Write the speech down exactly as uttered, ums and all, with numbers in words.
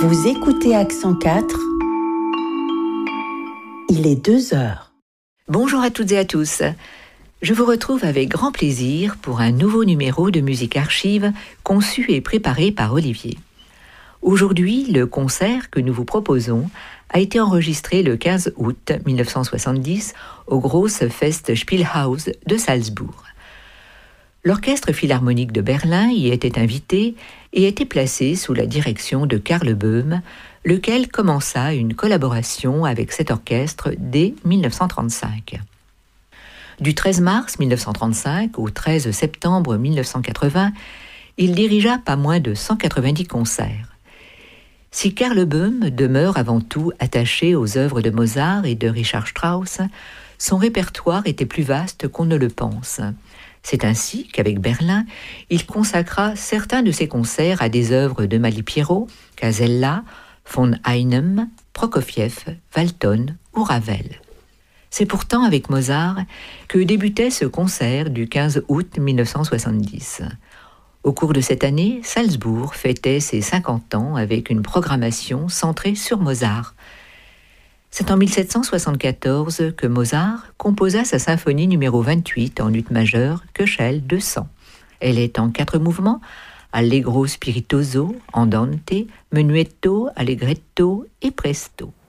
Vous écoutez Accent quatre, il est deux heures. Bonjour à toutes et à tous. Je vous retrouve avec grand plaisir pour un nouveau numéro de Musique Archive conçu et préparé par Olivier. Aujourd'hui, le concert que nous vous proposons a été enregistré le quinze août mille neuf cent soixante-dix au Grosse Festspielhaus de Salzbourg. L'Orchestre Philharmonique de Berlin y était invité et était placé sous la direction de Karl Böhm, lequel commença une collaboration avec cet orchestre dès mille neuf cent trente-cinq. Du treize mars mille neuf cent trente-cinq au treize septembre mille neuf cent quatre-vingts, il dirigea pas moins de cent quatre-vingt-dix concerts. Si Karl Böhm demeure avant tout attaché aux œuvres de Mozart et de Richard Strauss, son répertoire était plus vaste qu'on ne le pense. C'est ainsi qu'avec Berlin, il consacra certains de ses concerts à des œuvres de Malipiero, Casella, von Einem, Prokofiev, Walton ou Ravel. C'est pourtant avec Mozart que débutait ce concert du quinze août mille neuf cent soixante-dix. Au cours de cette année, Salzbourg fêtait ses cinquante ans avec une programmation centrée sur Mozart. C'est en mille sept cent soixante-quatorze que Mozart composa sa symphonie numéro vingt-huit en ut majeur, Köchel deux cents. Elle est en quatre mouvements, allegro spiritoso, andante, menuetto, allegretto et presto.